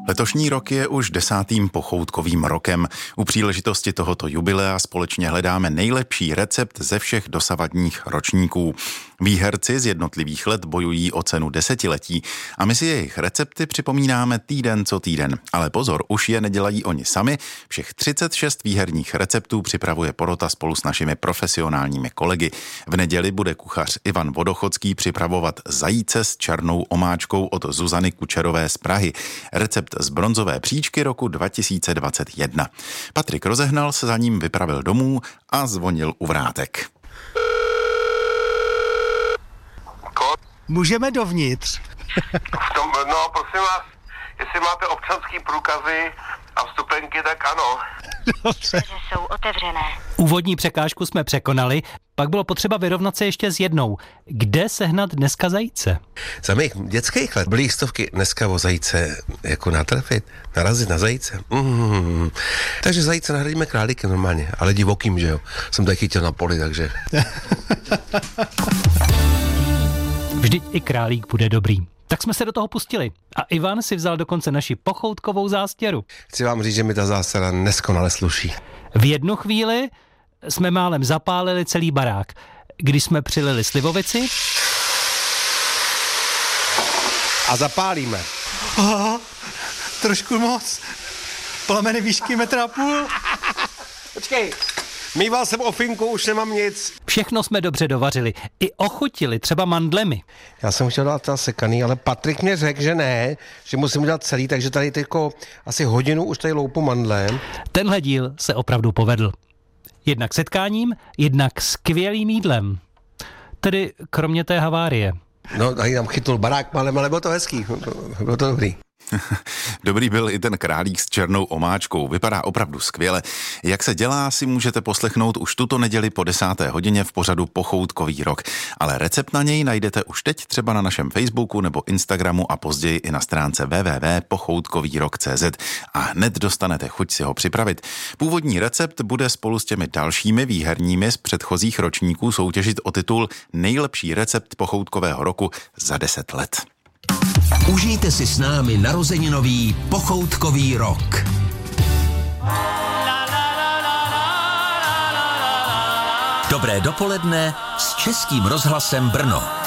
Letošní rok je už 10. pochoutkovým rokem. U příležitosti tohoto jubilea společně hledáme nejlepší recept ze všech dosavadních ročníků. Výherci z jednotlivých let bojují o cenu desetiletí a my si jejich recepty připomínáme týden co týden. Ale pozor, už je nedělají oni sami. Všech 36 výherních receptů připravuje porota spolu s našimi profesionálními kolegy. V neděli bude kuchař Ivan Vodochodský připravovat zajíce s černou omáčkou od Zuzany Kučerové z Prahy. Recept z bronzové příčky roku 2021. Patrik Rozehnal se za ním vypravil domů a zvonil u vrátek. Můžeme dovnitř? Prosím vás, jestli máte občanský průkazy a vstupenky, tak ano. Dobře. Jsou otevřené. Úvodní překážku jsme překonali, pak bylo potřeba vyrovnat se ještě s jednou. Kde sehnat dneska zajíce? Za mých dětských let byly stovky dneska o zajíce jako natrefit, narazit na zajíce. Takže zajíce nahradíme králíky normálně, ale divokým, že jo. Jsem tady chytil na poli, takže... Vždyť i králík bude dobrý. Tak jsme se do toho pustili. A Ivan si vzal dokonce naši pochoutkovou zástěru. Chci vám říct, že mi ta zástěra neskonale sluší. V jednu chvíli jsme málem zapálili celý barák. Když jsme přilili slivovici... A zapálíme. Trošku moc. Plameny výšky 1,5 metru. Počkej, mýval jsem ofinku, už nemám nic. Všechno jsme dobře dovařili. I ochutili, třeba mandlemi. Já jsem chtěl dát sekaný, ale Patrik mě řekl, že ne, že musím udělat celý, takže tady teďko asi hodinu už tady loupu mandle. Tenhle díl se opravdu povedl. Jednak setkáním, jednak skvělým jídlem. Tedy kromě té havárie. No, tady tam chytnul barák malem, ale bylo to hezký, bylo to dobrý. Dobrý byl i ten králík s černou omáčkou. Vypadá opravdu skvěle. Jak se dělá, si můžete poslechnout už tuto neděli po 10. hodině v pořadu Pochoutkový rok. Ale recept na něj najdete už teď třeba na našem Facebooku nebo Instagramu a později i na stránce www.pochoutkovýrok.cz a hned dostanete chuť si ho připravit. Původní recept bude spolu s těmi dalšími výherními z předchozích ročníků soutěžit o titul Nejlepší recept pochoutkového roku za 10 let. Užijte si s námi narozeninový pochoutkový rok. Dobré dopoledne s Českým rozhlasem Brno.